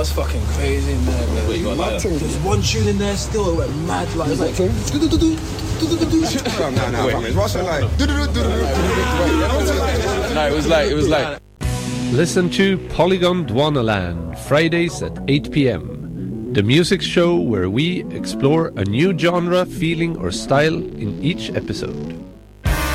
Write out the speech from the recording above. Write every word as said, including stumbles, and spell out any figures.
was fucking crazy in there, man. Wait, you got like There was one tune in there still, it went mad, like, it was like... do-do-do-do, do-do-do-do. No, no, no, it's Russian like... No, it was like, it was like... Listen to Polygon Dwanaland, Fridays at eight p.m. The music show where we explore a new genre, feeling or style in each episode.